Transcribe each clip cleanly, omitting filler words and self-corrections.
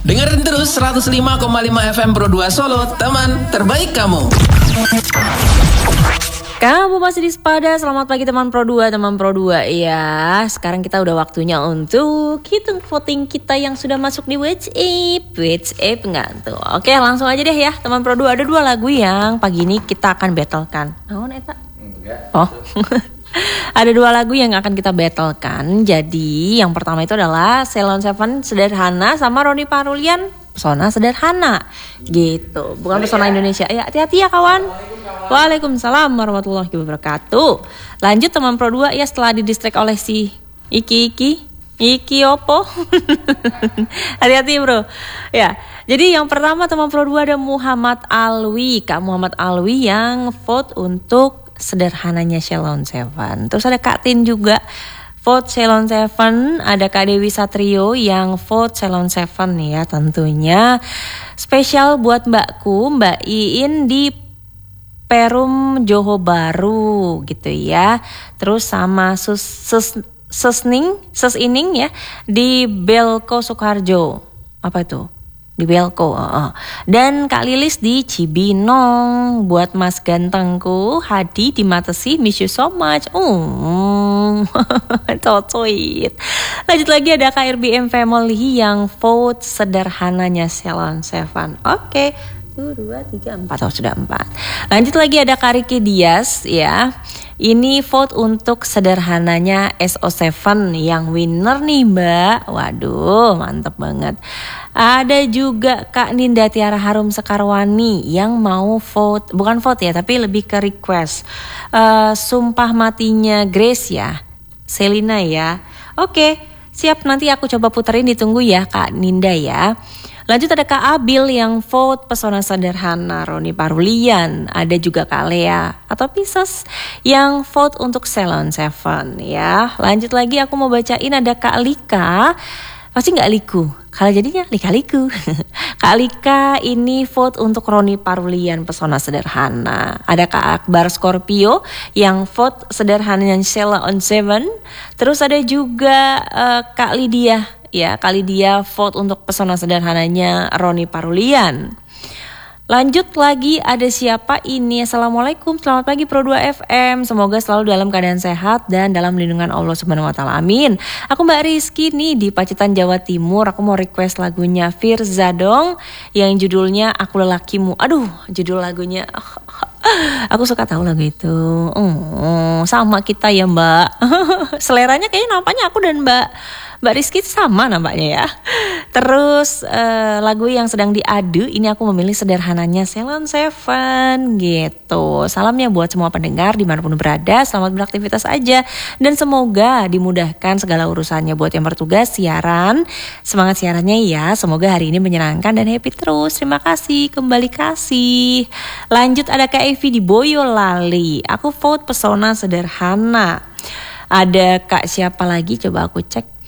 Dengerin terus 105,5 FM Pro 2 Solo, teman terbaik kamu. Kamu masih di Sepada. Selamat pagi teman Pro 2, teman Pro 2. Ya, sekarang kita udah waktunya untuk hitung voting kita yang sudah masuk di WhatsApp enggak tuh. Oke, langsung aja deh ya teman Pro 2. Ada 2 lagu yang pagi ini kita akan battlekan. Naon eta? Enggak. Oh. Ada 2 lagu yang akan kita battlekan. Jadi yang pertama itu adalah Ceylon Seven Sederhana sama Roni Parulian Pesona Sederhana gitu, bukan Pesona Indonesia. Ya, hati-hati ya kawan. Waalaikumsalam warahmatullahi wabarakatuh. Lanjut teman Pro 2 ya, setelah didistract oleh si Iki opo. Hati-hati bro. Ya, jadi yang pertama teman Pro 2 ada Muhammad Alwi. Kak Muhammad Alwi yang vote untuk Sederhananya Ceylon Seven. Terus ada Kak Tin juga vote Ceylon Seven. Ada Kak Dewi Satrio yang vote Ceylon Seven ya, tentunya spesial buat mbakku Mbak Iin di Perum Johor Baru gitu ya. Terus sama Sesining ya di Belko Sukarjo. Apa itu? Di Belko. Dan Kak Lilis di Cibinong. Buat Mas gantengku Hadi di Matesi, miss you so much. Cocoit. Lanjut lagi ada KRBM Family yang vote Sederhananya Ceylon Seven. Oke. 1, 2, 3, 4. Oh sudah 4. Lanjut lagi ada Kariki Dias ya. Ini vote untuk Sederhananya SO7 yang winner nih mbak. Waduh mantep banget. Ada juga Kak Ninda Tiara Harum Sekarwani yang mau vote. Bukan vote ya, tapi lebih ke request Sumpah Matinya Grace ya, Selina ya. Oke, siap, nanti aku coba puterin, ditunggu ya Kak Ninda ya. Lanjut ada Kak Abil yang vote Pesona Sederhana Roni Parulian. Ada juga Kak Lea atau Pisces yang vote untuk Ceylon Seven ya. Lanjut lagi aku mau bacain ada Kak Lika. Pasti gak liku, kalau jadinya lika-liku. Kak Lika ini vote untuk Roni Parulian Pesona Sederhana. Ada Kak Akbar Scorpio yang vote Sederhananya Ceylon Seven. Terus ada juga Kak Lydia. Ya, kali dia vote untuk Pesona Sederhananya Roni Parulian. Lanjut lagi ada siapa ini? Assalamualaikum, selamat pagi Pro 2 FM. Semoga selalu dalam keadaan sehat dan dalam lindungan Allah Subhanahu wa taala. Amin. Aku Mbak Rizky nih di Pacitan Jawa Timur. Aku mau request lagunya Firza dong yang judulnya Aku Lelakimu. Aduh, judul lagunya aku suka tahu lagu itu. Sama kita ya Mbak. Seleranya kayaknya nampaknya aku dan Mbak Rizky sama nampaknya ya. Terus lagu yang sedang diadu ini aku memilih Sederhananya Ceylon Seven gitu. Salamnya buat semua pendengar dimanapun berada. Selamat beraktivitas aja dan semoga dimudahkan segala urusannya. Buat yang bertugas siaran, semangat siarannya ya. Semoga hari ini menyenangkan dan happy terus. Terima kasih, kembali kasih. Lanjut ada Kak Evi di Boyolali. Aku vote Pesona Sederhana. Ada Kak siapa lagi? Coba aku cek.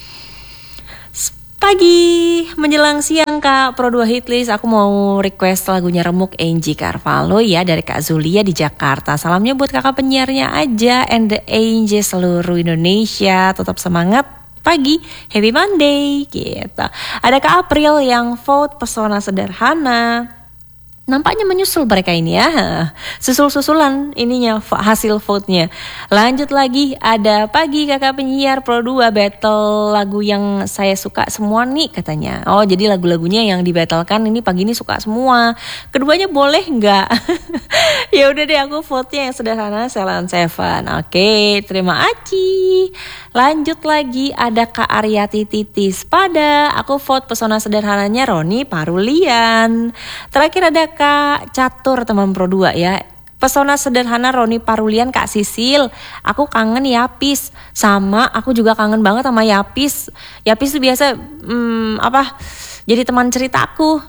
Pagi menjelang siang Kak Pro 2 Hitlist, aku mau request lagunya Remuk Angie Carvalho ya dari Kak Zulia di Jakarta. Salamnya buat kakak penyiarnya aja and the Angie seluruh Indonesia. Tetap semangat pagi, happy Monday gitu. Ada Kak April yang vote Pesona Sederhana. Nampaknya menyusul mereka ini ya. Susul-susulan ininya hasil vote-nya. Lanjut lagi ada pagi kakak penyiar Pro 2 battle lagu yang saya suka semua nih katanya. Oh jadi lagu-lagunya yang dibattlekan ini pagi ini suka semua. Keduanya boleh nggak? Ya udah deh aku vote-nya yang Sederhana Ceylon Seven. Oke, terima kasih. Lanjut lagi ada Kak Aryati Titis pada. Aku vote Pesona Sederhananya Roni Parulian. Terakhir ada Kak Catur teman Pro 2 ya. Pesona Sederhana Roni Parulian Kak Sisil. Aku kangen Yapis. Sama aku juga kangen banget sama Yapis. Yapis itu biasa jadi teman ceritaku.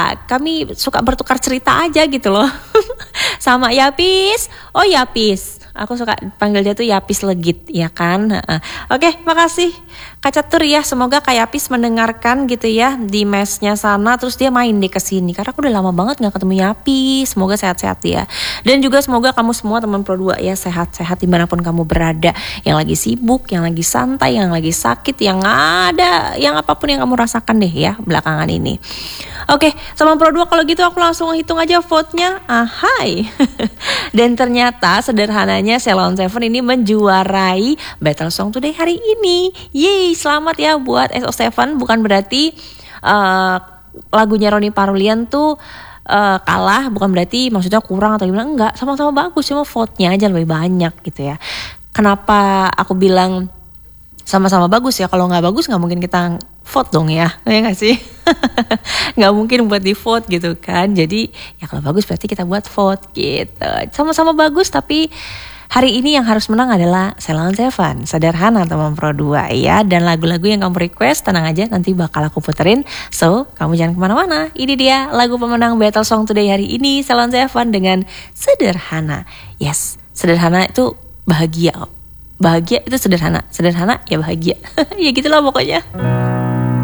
Kami suka bertukar cerita aja gitu loh. Sama Yapis. Oh Yapis. Aku suka panggil dia tuh Yapis Legit, ya kan? Oke, makasih Kak Catur ya. Semoga Kak Yapis mendengarkan gitu ya di mesnya sana. Terus dia main deh ke sini. Karena aku udah lama banget gak ketemu Yapis. Semoga sehat-sehat ya. Dan juga semoga kamu semua teman Pro 2 ya sehat-sehat dimanapun kamu berada. Yang lagi sibuk, yang lagi santai, yang lagi sakit, yang ada, yang apapun yang kamu rasakan deh ya belakangan ini. Oke, sama Pro 2 kalau gitu aku langsung hitung aja vote-nya. Ahai. Dan ternyata sederhananya Ceylon Seven ini menjuarai Battle Song Today hari ini. Yeay, selamat ya buat SO7. Bukan berarti lagunya Ronnie Parulian tuh kalah, bukan berarti maksudnya kurang atau gimana. Enggak, sama-sama bagus, cuma vote-nya aja lebih banyak gitu ya. Kenapa aku bilang sama-sama bagus ya? Kalau nggak bagus nggak mungkin kita vote dong ya nggak sih? Nggak mungkin buat di vote gitu kan. Jadi ya kalau bagus berarti kita buat vote gitu. Sama-sama bagus, tapi hari ini yang harus menang adalah Ceylon Seven. Sederhana teman Pro 2 ya. Dan lagu-lagu yang kamu request tenang aja nanti bakal aku puterin. So kamu jangan kemana-mana. Ini dia lagu pemenang Battle Song Today hari ini, Ceylon Seven dengan Sederhana. Yes, sederhana itu bahagia. Bahagia itu sederhana. Sederhana ya bahagia. Ya gitulah pokoknya.